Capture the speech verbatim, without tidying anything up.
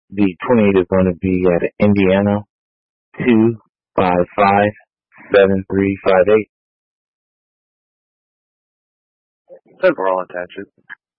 The twenty-eight is going to be at Indiana, two five five seven three five eight. Overall attaches.